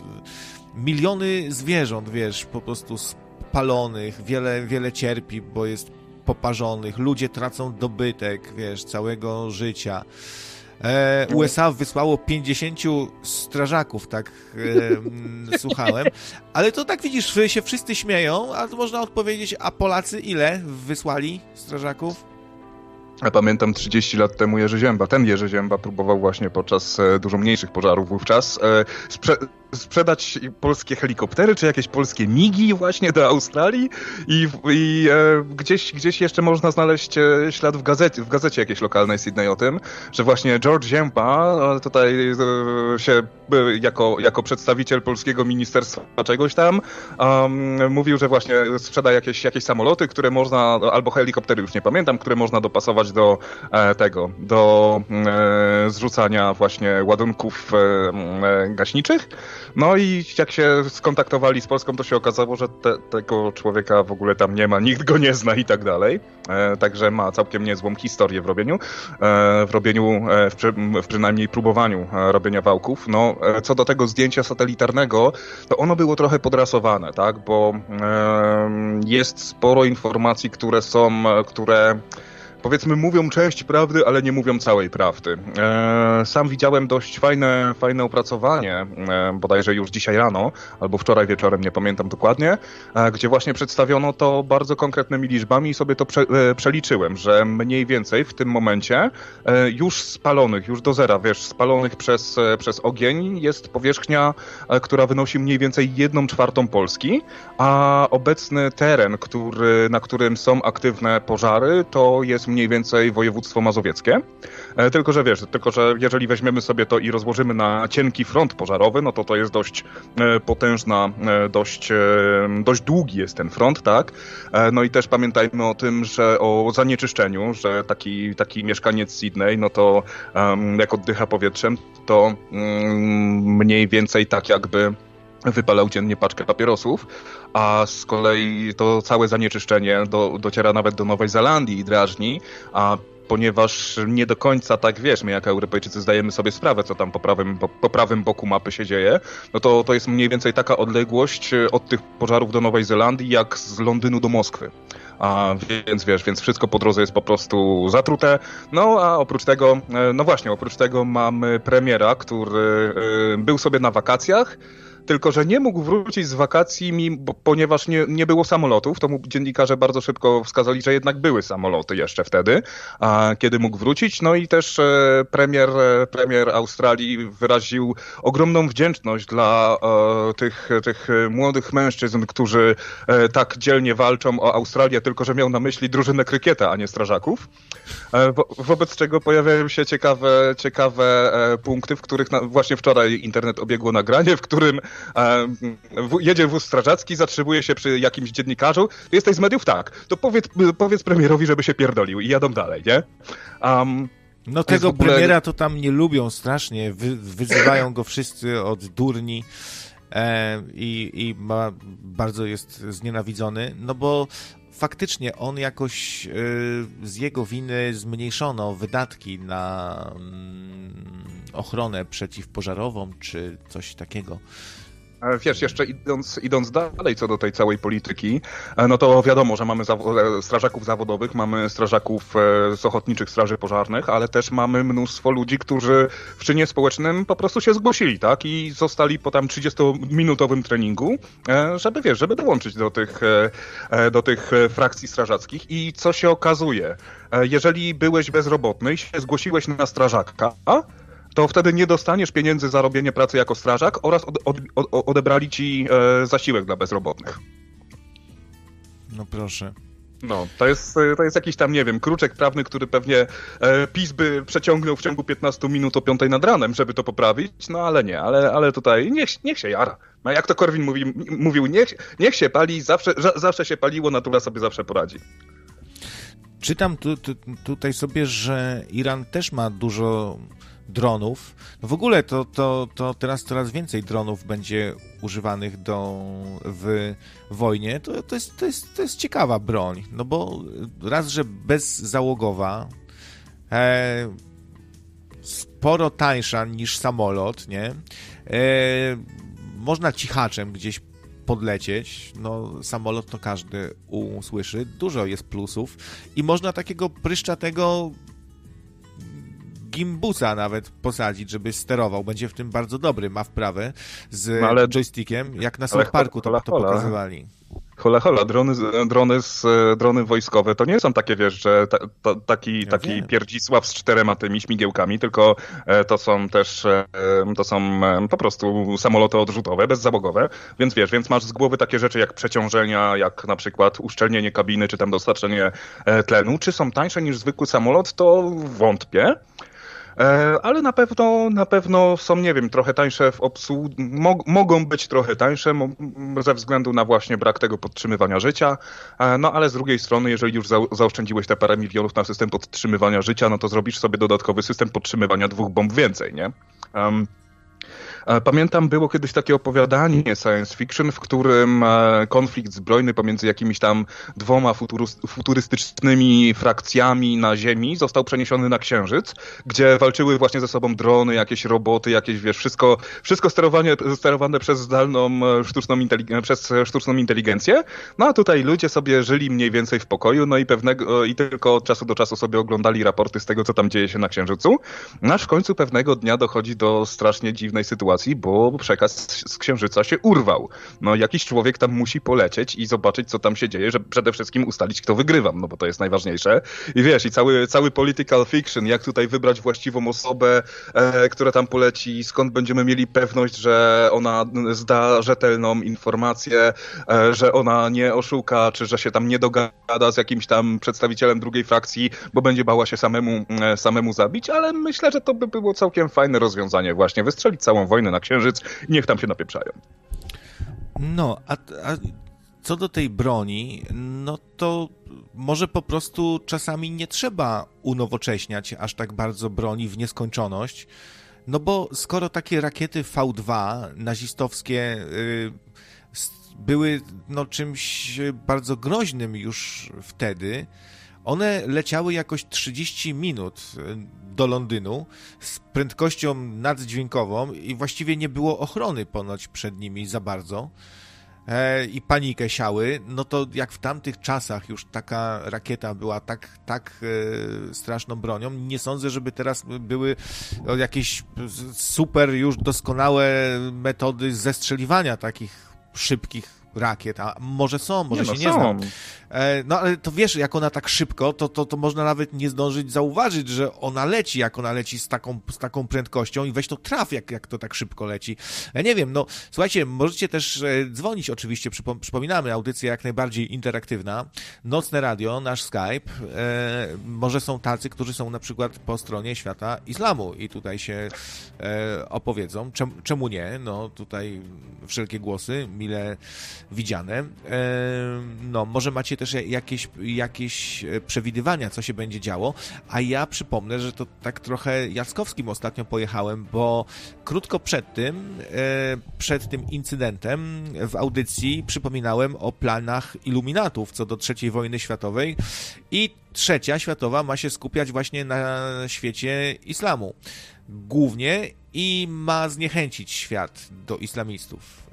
Miliony zwierząt, wiesz, po prostu spalonych, wiele, wiele cierpi, bo jest poparzonych, ludzie tracą dobytek, wiesz, całego życia. E, U S A wysłało pięćdziesięciu strażaków, tak e, słuchałem, ale to tak widzisz, się wszyscy śmieją, a to można odpowiedzieć, a Polacy ile wysłali strażaków? Ja pamiętam trzydzieści lat temu Jerzy Zięba. Ten Jerzy Zięba próbował właśnie podczas e, dużo mniejszych pożarów wówczas e, sprze- sprzedać polskie helikoptery, czy jakieś polskie migi właśnie do Australii i, i e, gdzieś, gdzieś jeszcze można znaleźć e, ślad w gazecie, w gazecie jakiejś lokalnej Sydney o tym, że właśnie George Zięba tutaj e, się e, jako, jako przedstawiciel polskiego ministerstwa czegoś tam um, mówił, że właśnie sprzeda jakieś, jakieś samoloty, które można, albo helikoptery, już nie pamiętam, które można dopasować do e, tego, do e, zrzucania właśnie ładunków e, gaśniczych. No i jak się skontaktowali z Polską, to się okazało, że te, tego człowieka w ogóle tam nie ma, nikt go nie zna i tak dalej. E, także ma całkiem niezłą historię w robieniu, e, w robieniu, e, w, przy, w przynajmniej próbowaniu e, robienia wałków. No, e, co do tego zdjęcia satelitarnego, to ono było trochę podrasowane, tak, bo e, jest sporo informacji, które są, które powiedzmy mówią część prawdy, ale nie mówią całej prawdy. E, sam widziałem dość fajne, fajne opracowanie, e, bodajże już dzisiaj rano, albo wczoraj wieczorem, nie pamiętam dokładnie, e, gdzie właśnie przedstawiono to bardzo konkretnymi liczbami i sobie to prze, e, przeliczyłem, że mniej więcej w tym momencie e, już spalonych, już do zera, wiesz, spalonych przez, e, przez ogień jest powierzchnia, e, która wynosi mniej więcej jedną czwartą Polski, a obecny teren, który, na którym są aktywne pożary, to jest mniej więcej województwo mazowieckie. E, tylko, że wiesz, tylko, że jeżeli weźmiemy sobie to i rozłożymy na cienki front pożarowy, no to to jest dość e, potężna, e, dość, e, dość długi jest ten front, tak? E, no i też pamiętajmy o tym, że o zanieczyszczeniu, że taki, taki mieszkaniec Sydney, no to um, jak oddycha powietrzem, to um, mniej więcej tak jakby wypalał dziennie paczkę papierosów, a z kolei to całe zanieczyszczenie do, dociera nawet do Nowej Zelandii i drażni, a ponieważ nie do końca tak, wiesz, my jako Europejczycy zdajemy sobie sprawę, co tam po prawym, po, po prawym boku mapy się dzieje, no to to jest mniej więcej taka odległość od tych pożarów do Nowej Zelandii, jak z Londynu do Moskwy. A więc wiesz, więc wszystko po drodze jest po prostu zatrute. No a oprócz tego, no właśnie, oprócz tego mamy premiera, który był sobie na wakacjach, tylko że nie mógł wrócić z wakacji, bo, ponieważ nie, nie było samolotów. To mu dziennikarze bardzo szybko wskazali, że jednak były samoloty jeszcze wtedy, a kiedy mógł wrócić. No i też e, premier, e, premier Australii wyraził ogromną wdzięczność dla e, tych, tych młodych mężczyzn, którzy e, tak dzielnie walczą o Australię, tylko że miał na myśli drużynę krykieta, a nie strażaków. E, wo, wobec czego pojawiają się ciekawe, ciekawe e, punkty, w których na, właśnie wczoraj internet obiegło nagranie, w którym e, w, jedzie wóz strażacki, zatrzymuje się przy jakimś dziennikarzu, ty jesteś z mediów? Tak. To powiedz, powiedz premierowi, żeby się pierdolił i jadą dalej, nie? Um, no tego ogóle... premiera to tam nie lubią strasznie, Wy, wyzywają go wszyscy od durni e, i, i ma, bardzo jest znienawidzony, no bo faktycznie on jakoś y, z jego winy zmniejszono wydatki na y, ochronę przeciwpożarową czy coś takiego. Wiesz, jeszcze idąc, idąc dalej co do tej całej polityki, no to wiadomo, że mamy zawo- strażaków zawodowych, mamy strażaków z ochotniczych straży pożarnych, ale też mamy mnóstwo ludzi, którzy w czynie społecznym po prostu się zgłosili, tak? I zostali po tam trzydziestominutowym treningu, żeby, wiesz, żeby dołączyć do tych, do tych frakcji strażackich. I co się okazuje? Jeżeli byłeś bezrobotny i się zgłosiłeś na strażaka, to wtedy nie dostaniesz pieniędzy za robienie pracy jako strażak oraz od, od, od, odebrali ci e, zasiłek dla bezrobotnych. No proszę. No, to jest, to jest jakiś tam, nie wiem, kruczek prawny, który pewnie e, PiS by przeciągnął w ciągu piętnastu minut o piątej nad ranem, żeby to poprawić, no ale nie, ale, ale tutaj niech, niech się jara. No, jak to Korwin mówi, mówił, niech, niech się pali, zawsze, zawsze się paliło, natura sobie zawsze poradzi. Czytam tu, tu, tutaj sobie, że Iran też ma dużo dronów. No w ogóle to, to, to teraz coraz więcej dronów będzie używanych do, w wojnie. To, to, jest, to, jest, to jest ciekawa broń, no bo raz, że bezzałogowa, e, sporo tańsza niż samolot, nie? E, można cichaczem gdzieś podlecieć, no samolot to każdy usłyszy, dużo jest plusów i można takiego pryszczatego gimbusa nawet posadzić, żeby sterował, będzie w tym bardzo dobry, ma wprawę z no ale, joystickiem, jak na South Parku to, to pokazywali. Hola, hola, drony, drony, z, drony wojskowe to nie są takie, wiesz, że ta, ta, taki, ja taki pierdzisław z czterema tymi śmigiełkami, tylko to są też, to są po prostu samoloty odrzutowe, bezzałogowe, więc wiesz, więc masz z głowy takie rzeczy jak przeciążenia, jak na przykład uszczelnienie kabiny, czy tam dostarczenie tlenu. Czy są tańsze niż zwykły samolot, to wątpię. Ale na pewno, na pewno są, nie wiem, trochę tańsze w obsłudze, Mog- mogą być trochę tańsze mo- ze względu na właśnie brak tego podtrzymywania życia, no ale z drugiej strony, jeżeli już za- zaoszczędziłeś te parę milionów na system podtrzymywania życia, no to zrobisz sobie dodatkowy system podtrzymywania dwóch bomb więcej, nie? Um, Pamiętam, było kiedyś takie opowiadanie science fiction, w którym konflikt zbrojny pomiędzy jakimiś tam dwoma futurystycznymi frakcjami na Ziemi został przeniesiony na Księżyc, gdzie walczyły właśnie ze sobą drony, jakieś roboty, jakieś, wiesz, wszystko, wszystko sterowanie, sterowane przez zdalną sztuczną, inteligen- przez sztuczną inteligencję. No a tutaj ludzie sobie żyli mniej więcej w pokoju, no i pewnego, i tylko od czasu do czasu sobie oglądali raporty z tego, co tam dzieje się na Księżycu. No aż w końcu pewnego dnia dochodzi do strasznie dziwnej sytuacji, bo przekaz z Księżyca się urwał. No jakiś człowiek tam musi polecieć i zobaczyć, co tam się dzieje, żeby przede wszystkim ustalić, kto wygrywa, no bo to jest najważniejsze. I wiesz, i cały, cały political fiction, jak tutaj wybrać właściwą osobę, e, która tam poleci, skąd będziemy mieli pewność, że ona zda rzetelną informację, e, że ona nie oszuka, czy że się tam nie dogada z jakimś tam przedstawicielem drugiej frakcji, bo będzie bała się samemu, e, samemu zabić, ale myślę, że to by było całkiem fajne rozwiązanie właśnie, wystrzelić całą wojnę na Księżyc i niech tam się napieprzają. No, a, a co do tej broni, no to może po prostu czasami nie trzeba unowocześniać aż tak bardzo broni w nieskończoność, no bo skoro takie rakiety V dwa nazistowskie yy, były no czymś bardzo groźnym już wtedy, one leciały jakoś trzydzieści minut do Londynu z prędkością naddźwiękową i właściwie nie było ochrony ponoć przed nimi za bardzo e, i panikę siały, no to jak w tamtych czasach już taka rakieta była tak, tak e, straszną bronią, nie sądzę, żeby teraz były jakieś super już doskonałe metody zestrzeliwania takich szybkich rakiet, a może są, może nie, no, się nie są. znam. No ale to wiesz, jak ona tak szybko, to, to, to można nawet nie zdążyć zauważyć, że ona leci, jak ona leci z taką, z taką prędkością i weź to traf, jak, jak to tak szybko leci. Ja nie wiem, no słuchajcie, możecie też dzwonić oczywiście, przypom- przypominamy, audycja jak najbardziej interaktywna, Nocne Radio, nasz Skype, e, może są tacy, którzy są na przykład po stronie świata islamu i tutaj się e, opowiedzą, Czem, czemu nie, no tutaj wszelkie głosy, mile widziane. E, no, może macie też jakieś, jakieś przewidywania, co się będzie działo, a ja przypomnę, że to tak trochę Jackowskim ostatnio pojechałem, bo krótko przed tym, przed tym incydentem w audycji przypominałem o planach iluminatów co do trzeciej wojny światowej i trzecia światowa ma się skupiać właśnie na świecie islamu głównie i ma zniechęcić świat do islamistów.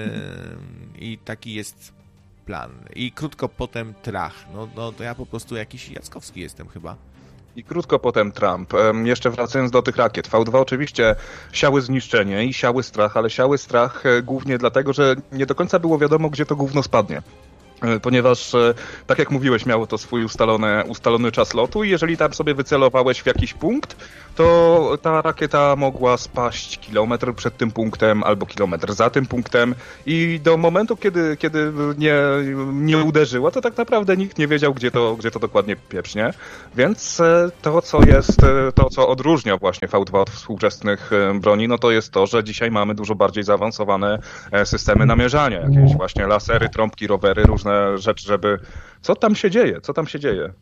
I taki jest plan. I krótko potem trach. No, no to ja po prostu jakiś Jackowski jestem chyba. I krótko potem Trump. Jeszcze wracając do tych rakiet. V dwa oczywiście siały zniszczenie i siały strach, ale siały strach głównie dlatego, że nie do końca było wiadomo, gdzie to gówno spadnie. Ponieważ, tak jak mówiłeś, miało to swój ustalony, ustalony czas lotu i jeżeli tam sobie wycelowałeś w jakiś punkt, to ta rakieta mogła spaść kilometr przed tym punktem albo kilometr za tym punktem i do momentu, kiedy, kiedy nie, nie uderzyła, to tak naprawdę nikt nie wiedział, gdzie to, gdzie to dokładnie pieprznie. Więc to, co jest, to, co odróżnia właśnie V dwa od współczesnych broni, no to jest to, że dzisiaj mamy dużo bardziej zaawansowane systemy namierzania. Jakieś właśnie lasery, trąbki, rowery, różne rzeczy, żeby... Co tam się dzieje? Co tam się dzieje?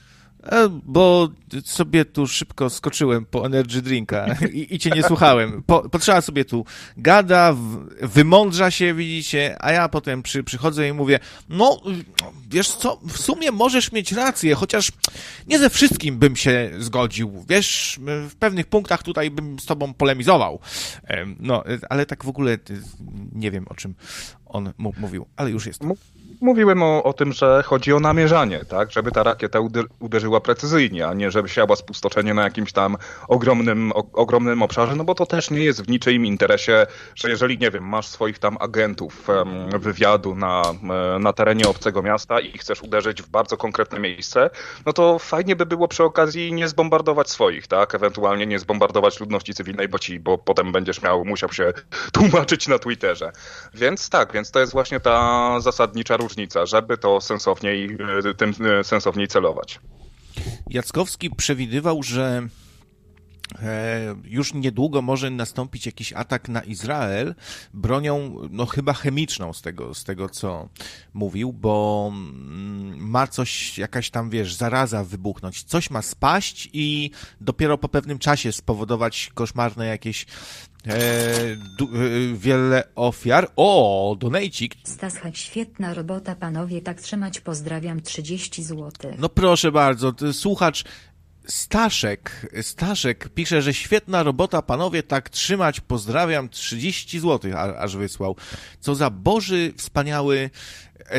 Bo sobie tu szybko skoczyłem po energy drinka i, i cię nie słuchałem. Po, potrzeba sobie tu gada, w, wymądrza się, widzicie, a ja potem przy, przychodzę i mówię, no wiesz co, w sumie możesz mieć rację, chociaż nie ze wszystkim bym się zgodził. Wiesz, w pewnych punktach tutaj bym z tobą polemizował. No, ale tak w ogóle nie wiem, o czym on m- mówił, ale już jest. Mówiłem o, o tym, że chodzi o namierzanie, tak, żeby ta rakieta uderzyła precyzyjnie, a nie żeby siała spustoszenie na jakimś tam ogromnym, o, ogromnym obszarze, no bo to też nie jest w niczyim interesie, że jeżeli, nie wiem, masz swoich tam agentów um, wywiadu na, na terenie obcego miasta i chcesz uderzyć w bardzo konkretne miejsce, no to fajnie by było przy okazji nie zbombardować swoich, tak, ewentualnie nie zbombardować ludności cywilnej, bo ci, bo potem będziesz miał, musiał się tłumaczyć na Twitterze. Więc tak, więc to jest właśnie ta zasadnicza różnica, żeby to sensowniej, tym sensowniej celować. Jackowski przewidywał, że już niedługo może nastąpić jakiś atak na Izrael bronią, no chyba chemiczną z tego, z tego co mówił, bo ma coś, jakaś tam, wiesz, zaraza wybuchnąć, coś ma spaść i dopiero po pewnym czasie spowodować koszmarne jakieś E, du, e, wiele ofiar. O, donejcik. Staszek, świetna robota, panowie, tak trzymać, pozdrawiam, trzydzieści złotych. No proszę bardzo, słuchacz Staszek, Staszek pisze, że świetna robota, panowie, tak trzymać, pozdrawiam, trzydzieści złotych aż wysłał. Co za Boży, wspaniały e,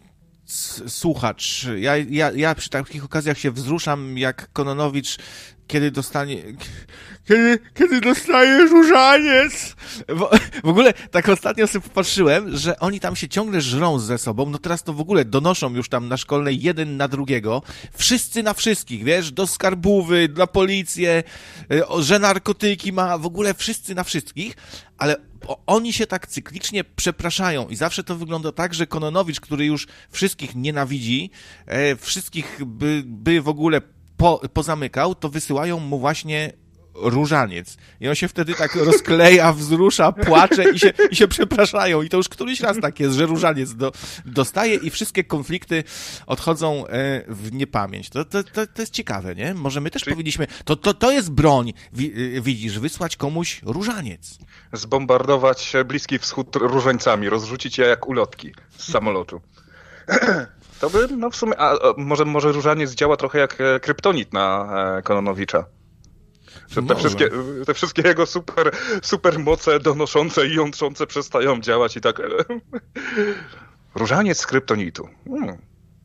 słuchacz. Ja, ja, ja przy takich okazjach się wzruszam jak Kononowicz, kiedy dostanie... Kiedy, kiedy dostaje różaniec. W, w ogóle tak ostatnio sobie popatrzyłem, że oni tam się ciągle żrą ze sobą, no teraz to w ogóle donoszą już tam na szkolnej jeden na drugiego, wszyscy na wszystkich, wiesz, do skarbówy, dla policji, że narkotyki ma, w ogóle wszyscy na wszystkich, ale oni się tak cyklicznie przepraszają i zawsze to wygląda tak, że Kononowicz, który już wszystkich nienawidzi, e, wszystkich by, by w ogóle po, pozamykał, to wysyłają mu właśnie różaniec. I on się wtedy tak rozkleja, wzrusza, płacze i się, i się przepraszają. I to już któryś raz tak jest, że różaniec do, dostaje i wszystkie konflikty odchodzą e, w niepamięć. To, to, to, to jest ciekawe, nie? Może my też Czyli... powinniśmy... To, to, to jest broń, wi, widzisz, wysłać komuś różaniec. Zbombardować Bliski Wschód różańcami, rozrzucić je jak ulotki z samolotu. To by, no w sumie, a, a może, może różaniec działa trochę jak kryptonit na e, Kononowicza. Że te wszystkie, te wszystkie jego super, super moce donoszące i jątrzące przestają działać i tak... Różaniec z kryptonitu. Hmm.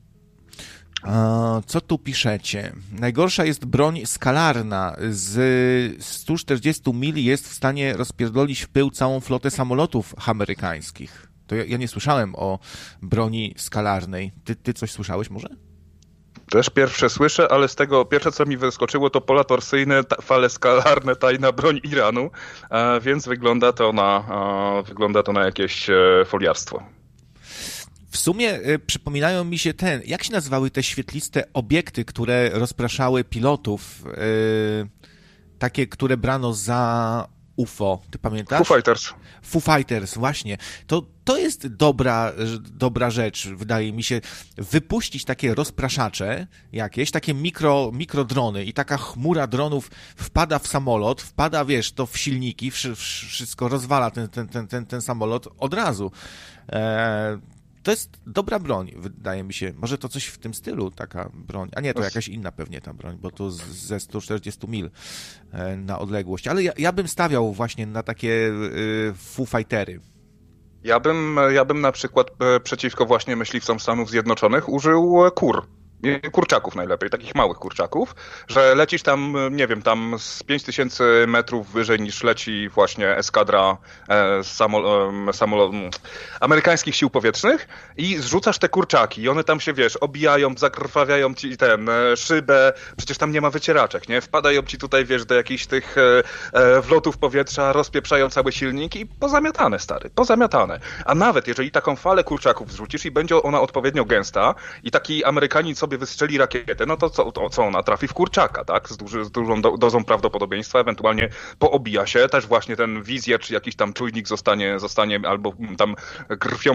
A, co tu piszecie? Najgorsza jest broń skalarna. Z stu czterdziestu mili jest w stanie rozpierdolić w pył całą flotę samolotów amerykańskich. to ja, ja nie słyszałem o broni skalarnej. Ty, ty coś słyszałeś może? Też pierwsze słyszę, ale z tego pierwsze, co mi wyskoczyło, to pola torsyjne, ta, fale skalarne, tajna broń Iranu, a więc wygląda to na, a, wygląda to na jakieś e, foliarstwo. W sumie y, przypominają mi się ten, jak się nazywały te świetliste obiekty, które rozpraszały pilotów, y, takie, które brano za U F O, ty pamiętasz? Foo Fighters. Foo Fighters, właśnie. To, to jest dobra, dobra rzecz, wydaje mi się, wypuścić takie rozpraszacze jakieś, takie mikro, mikrodrony i taka chmura dronów wpada w samolot, wpada, wiesz, to w silniki, wszystko rozwala ten, ten, ten, ten, ten samolot od razu. Eee, To jest dobra broń, wydaje mi się. Może to coś w tym stylu, taka broń. A nie, to jakaś inna pewnie ta broń, bo to z, ze sto czterdzieści mil e, na odległość. Ale ja, ja bym stawiał właśnie na takie e, Foo Fightery. Ja bym, ja bym na przykład e, przeciwko właśnie myśliwcom Stanów Zjednoczonych użył e, kur. Kurczaków najlepiej, takich małych kurczaków, że lecisz tam, nie wiem, tam z pięć tysięcy metrów wyżej niż leci właśnie eskadra e, samol, e, samol, amerykańskich sił powietrznych i zrzucasz te kurczaki i one tam się, wiesz, obijają, zakrwawiają ci ten e, szybę, przecież tam nie ma wycieraczek, nie? Wpadają ci tutaj, wiesz, do jakichś tych e, e, wlotów powietrza, rozpieprzają cały silnik i pozamiatane, stary, pozamiatane. A nawet jeżeli taką falę kurczaków zrzucisz i będzie ona odpowiednio gęsta i taki Amerykanin sobie wystrzeli rakietę, no to co, to co ona trafi w kurczaka, tak? Z, duży, z dużą do, dozą prawdopodobieństwa, ewentualnie poobija się, też właśnie ten wizjer czy jakiś tam czujnik zostanie, zostanie albo tam krwią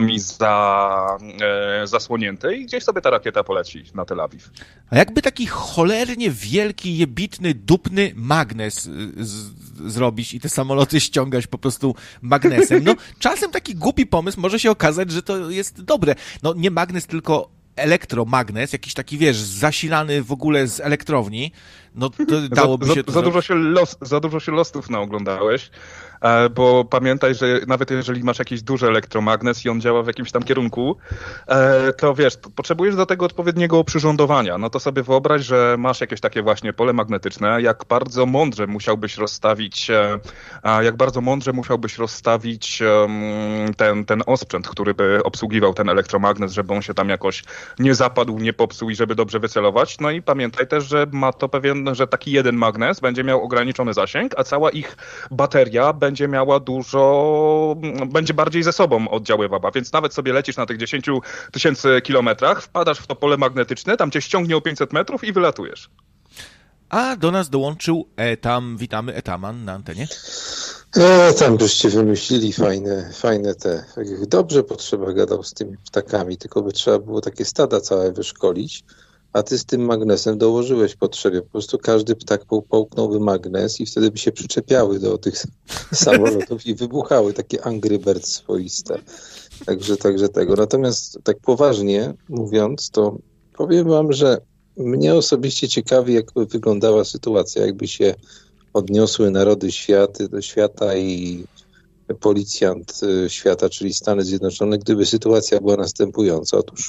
za, e, zasłonięty i gdzieś sobie ta rakieta poleci na Tel Awiw. A jakby taki cholernie wielki, jebitny, dupny magnes z, zrobić i te samoloty ściągać po prostu magnesem, no czasem taki głupi pomysł może się okazać, że to jest dobre. No nie magnes, tylko elektromagnes, jakiś taki, wiesz, zasilany w ogóle z elektrowni, no to dałoby za, się to... Za, za, dużo się los, za dużo się lostów naoglądałeś, bo pamiętaj, że nawet jeżeli masz jakiś duży elektromagnes i on działa w jakimś tam kierunku, to wiesz, potrzebujesz do tego odpowiedniego oprzyrządowania. No to sobie wyobraź, że masz jakieś takie właśnie pole magnetyczne, jak bardzo mądrze musiałbyś rozstawić, jak bardzo mądrze musiałbyś rozstawić ten, ten osprzęt, który by obsługiwał ten elektromagnes, żeby on się tam jakoś nie zapadł, nie popsuł i żeby dobrze wycelować. No i pamiętaj też, że ma to pewien, że taki jeden magnes będzie miał ograniczony zasięg, a cała ich bateria będzie miała dużo, będzie bardziej ze sobą oddziaływała, więc nawet sobie lecisz na tych dziesięć tysięcy kilometrach, wpadasz w to pole magnetyczne, tam cię ściągnie o pięćset metrów i wylatujesz. A do nas dołączył Etam, witamy Etaman na antenie. E, tam żeście wymyślili fajne, fajne te, dobrze potrzeba gadał z tymi ptakami, tylko by trzeba było takie stada całe wyszkolić, a ty z tym magnesem dołożyłeś potrzebie. Po prostu każdy ptak połknąłby magnes i wtedy by się przyczepiały do tych samolotów i wybuchały takie Angry Birds swoiste. Także, także tego. Natomiast tak poważnie mówiąc, to powiem wam, że mnie osobiście ciekawi, jakby wyglądała sytuacja, jakby się odniosły narody światy, do świata i policjant świata, czyli Stany Zjednoczone, gdyby sytuacja była następująca. Otóż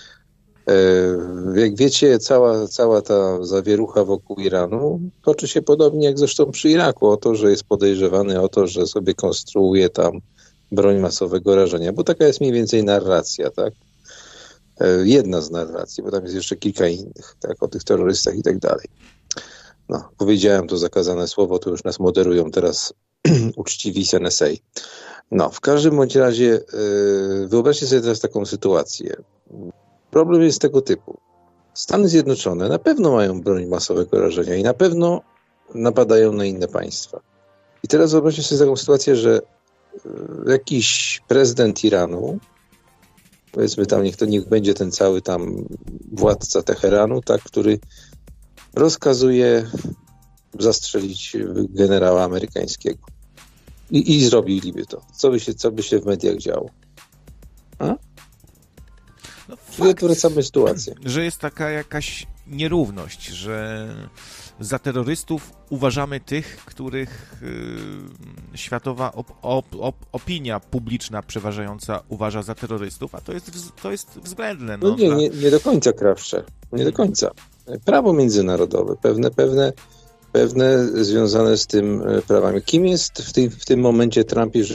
jak wiecie, cała, cała ta zawierucha wokół Iranu toczy się podobnie jak zresztą przy Iraku, o to, że jest podejrzewany o to, że sobie konstruuje tam broń masowego rażenia, bo taka jest mniej więcej narracja, tak? Jedna z narracji, bo tam jest jeszcze kilka innych, tak, o tych terrorystach i tak dalej. No, powiedziałem to zakazane słowo, to już nas moderują teraz uczciwi z N S A. No, w każdym bądź razie wyobraźcie sobie teraz taką sytuację. Problem jest tego typu. Stany Zjednoczone na pewno mają broń masowego rażenia i na pewno napadają na inne państwa. I teraz wyobraźcie sobie taką sytuację, że jakiś prezydent Iranu, powiedzmy tam, niech to niech będzie ten cały tam władca Teheranu, tak, który rozkazuje zastrzelić generała amerykańskiego. I, i zrobiliby to. Co by się, co by się w mediach działo? A? No fakt, wracamy sytuację. Że jest taka jakaś nierówność, że za terrorystów uważamy tych, których yy, światowa op, op, op, opinia publiczna przeważająca uważa za terrorystów, a to jest, to jest względne. No, no nie, dla... nie, nie do końca, Krawcze. Nie do końca. Prawo międzynarodowe, pewne, pewne, pewne związane z tym prawami. Kim jest w tym, w tym momencie Trump, jeżeli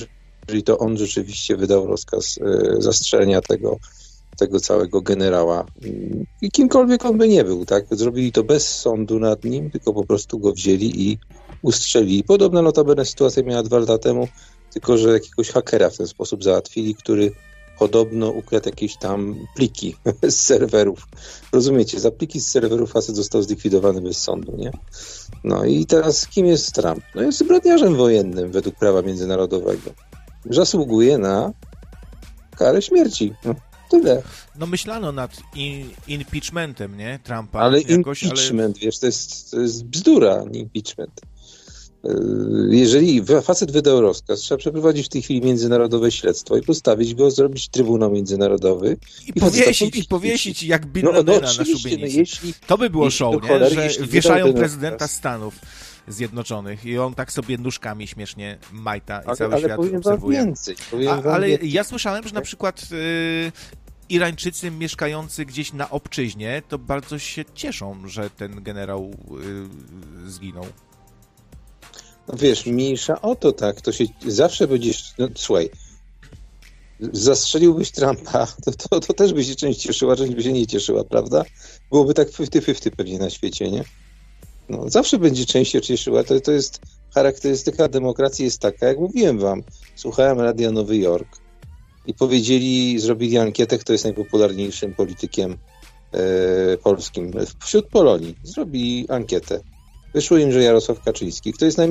jeżeli to on rzeczywiście wydał rozkaz zastrzelenia tego, tego całego generała. I kimkolwiek on by nie był, tak? Zrobili to bez sądu nad nim, tylko po prostu go wzięli i ustrzelili. Podobna notabene sytuacja miała dwa lata temu, tylko że jakiegoś hakera w ten sposób załatwili, który podobno ukradł jakieś tam pliki z serwerów. Rozumiecie, za pliki z serwerów facet został zlikwidowany bez sądu, nie? No i teraz kim jest Trump? No jest zbrodniarzem wojennym według prawa międzynarodowego. Zasługuje na karę śmierci. No, tyle. No myślano nad in, impeachmentem, nie? Trumpa. Ale jakoś, impeachment, ale... wiesz, to jest, to jest bzdura, nie impeachment. Jeżeli facet wydał rozkaz, trzeba przeprowadzić w tej chwili międzynarodowe śledztwo i postawić go, zrobić Trybunał Międzynarodowy. I, I powiesić, i powiesić jak Bin Ladena no, no, na szubienicy. No, jeśli, to by było show, nie? Cholery, że wieszają prezydenta Stanów Zjednoczonych i on tak sobie nóżkami śmiesznie majta i ale, cały ale świat powiem obserwuje. Wam więcej, powiem A, wam ale więcej. ja słyszałem, że na przykład yy, Irańczycy mieszkający gdzieś na obczyźnie to bardzo się cieszą, że ten generał yy, zginął. No wiesz, mniejsza o to, tak, to się zawsze będziesz, no słuchaj, zastrzeliłbyś Trumpa, to, to, to też by się część cieszyła, część by się nie cieszyła, prawda? Byłoby tak fifty fifty pewnie na świecie, nie? No, zawsze będzie część się cieszyła, to, to jest charakterystyka demokracji jest taka, jak mówiłem wam, słuchałem Radia Nowy Jork i powiedzieli, zrobili ankietę, kto jest najpopularniejszym politykiem e, polskim wśród Polonii. Zrobili ankietę. Wyszło im, że Jarosław Kaczyński. Kto jest najmniej